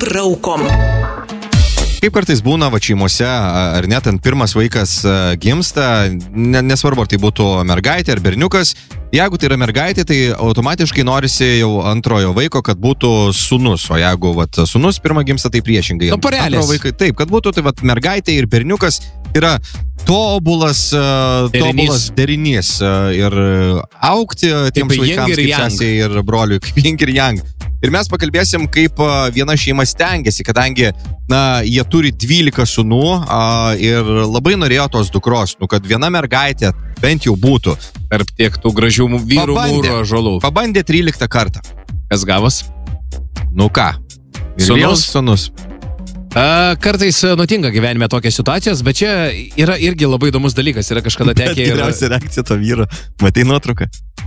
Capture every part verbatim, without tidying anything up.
raukom. Kaip kartais būna va šeimose, ar net ant pirmas vaikas gimsta, nesvarbu, ar tai būtų mergaitė ar berniukas, jeigu tai yra mergaitė, tai automatiškai norisi jau antrojo vaiko, kad būtų sūnus, o jeigu vat, sūnus pirmą gimsta, tai priešingai. Nu, porelės. Vaikai, taip, kad būtų tai vat, mergaitė ir berniukas yra tobulas, Derinys. tobulas derinys ir augti tiems Kaip vaikams, yin ir kaip yang. sesiai ir broliui, kaip yin ir yang. Ir mes pakalbėsim, kaip viena šeima stengiasi, kadangi na, jie turi dvylika sūnų a, ir labai norėjo tos dukros, nu, kad viena mergaitė bent jau būtų. Tarp tiek tų gražių vyrų mūro žolų. Pabandė tryliktą kartą. Kas gavos? Nu ką? Ir Sūnus? vėl sūnus. A, kartais nutinka gyvenime tokios situacijos, bet čia yra irgi labai įdomus dalykas. Yra kažkada tekę ir... Geriausia reakcija to vyro. Matai nuotrauką?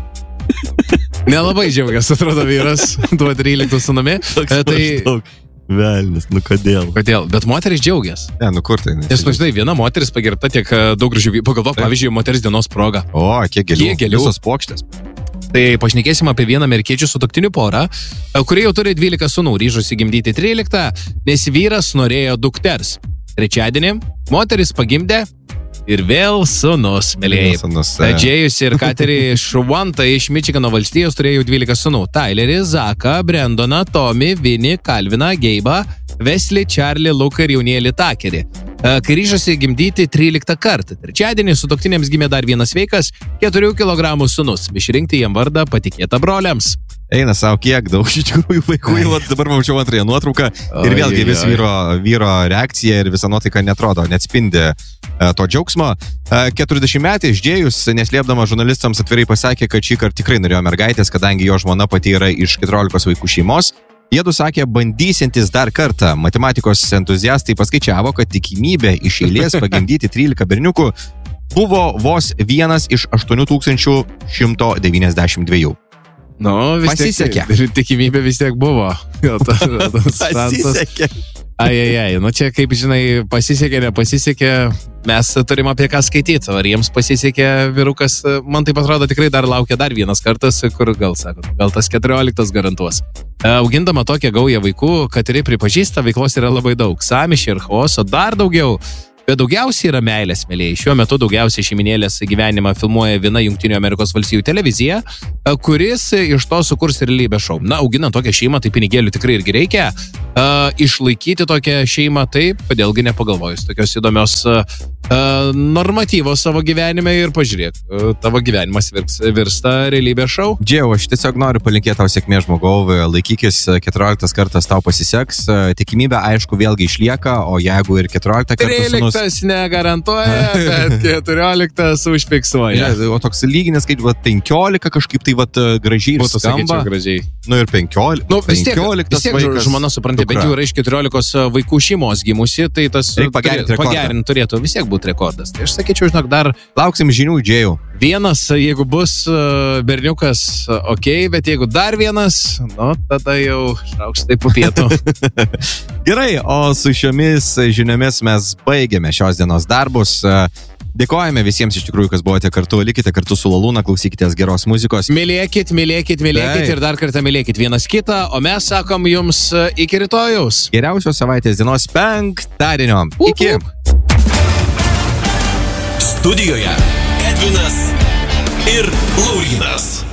Nelabai džiaugias, atrodo, vyras tuo tryliktų sūnumi. Toks Tai... maždaug. Velnis, nu kodėl? Kodėl? Bet moteris džiaugias. Ne, nu kur tai? Nes, nu, žinai, viena moteris pagerbta tiek daug gražių vyrų. Pagalvok, pavyzdžiui, moters dienos proga. O, kiek gėlių. Kiek gėlių. Visos plokštės. Tai pašnekėsim apie vieną amerikiečių sutuoktinių porą, kurie jau turi dvylika sūnų, ryžosi gimdyti tryliktą, nes vyras norėjo dukters. Trečiadienį moteris pagimdė ir vėl sūnus, mėlyjei. Džėjus ir Katerį Švantą iš Mičigano valstijos turėjo dvylika sūnų. Tylerį, Zaką, Brendoną, Tomį, Vinį, Kalviną, Geibą, Wesley, Charlie, Luką ir jaunėlį Takerį. Kai ryžosi gimdyti tryliktą kartą. Trečiadienį sutuoktiniams gimė dar vienas vaikas, keturių kilogramų sūnus. Išrinkti jam vardą patikėta broliams. Eina savo kiek daug iš tikrųjų vaikų, jau dabar mačiau antrąją nuotrauką ir vėlgi vis vyro, vyro reakcija ir visa nuotaika netrodo, neatspindi to džiaugsmo. keturiasdešimtmetis Džėjus, neslėpdama žurnalistams atvirai pasakė, kad šį kartą tikrai norėjo mergaitės, kadangi jo žmona pati yra iš keturiolikos vaikų šeimos. Jiedu sakė, bandysintis dar kartą. Matematikos entuziastai paskaičiavo, kad tikimybė iš eilės pagimdyti trylika berniukų buvo vos vienas iš aštuonių tūkstančių šimto devyniasdešimt dviejų. Nu, vis pasisekė. Tiek, tikimybė vis tiek buvo. Jo, ta, pasisekė. Ai, ai, ai, nu čia, kaip žinai, pasisekė, nepasisekė, mes turim apie ką skaityti, ar jiems pasisekė vyrukas, man taip atrodo, tikrai dar laukia dar vienas kartas, kur gal, sako, gal tas keturioliktas garantuos. Augindama tokią gaują vaikų, kad ir pripažįsta, veiklos yra labai daug, sąmyšio ir chaoso dar daugiau. Bet daugiausiai yra meilės, mėlyjei. Šiuo metu daugiausiai šeiminėlės gyvenimą filmuoja viena Jungtinių Amerikos valstijų televizija, kuris iš to sukurs realybės šou. Na, auginant tokią šeimą, tai pinigėlių tikrai irgi reikia. Uh, išlaikyti tokią šeimą, taip, kodėlgi nepagalvojus. Tokios įdomios uh, normatyvos savo gyvenime ir pažiūrėk, uh, tavo gyvenimas virs, virsta realybės šou. Džiau, aš tiesiog noriu palinkėti tau sėkmės žmogau, laikykis, keturioliktas kartas tau pasiseks, tikimybė aišku vėlgi išlieka, o jeigu ir keturioliktą kartą sūnus... tryliktas negarantuoja, bet keturioliktas užfiksuoja. Ja, o toks lyginis, kaip vat, penkiolika kažkaip tai vat, gražiai ir Būtų, skamba. sakyčiau, gražiai. Nu ir penkiolika. Nu, vis tiek, penkioliktas vis tiek vaikas, žmona supranti, bent jau yra iš keturiolikos vaikų šeimos gimusi, tai tas pagerinti pagerint turėtų vis tiek būti rekordas. Tai aš sakyčiau, žinok, dar lauksim žinių, Džiau. Vienas, jeigu bus berniukas, ok, bet jeigu dar vienas, nu, tada jau šaukštai po pietų. Gerai, o su šiomis žiniomis mes baigėme šios dienos darbus. Dėkojame visiems iš tikrųjų, kas buvote kartu, likite kartu su Lalūna, klausykitės geros muzikos. Mylėkit, mylėkit, mylėkit Taip. ir dar kartą mylėkit vienas kitą, o mes sakom jums iki rytojaus. Geriausios savaitės dienos penktadienio. Iki. Studijoje Edvinas ir Laurynas.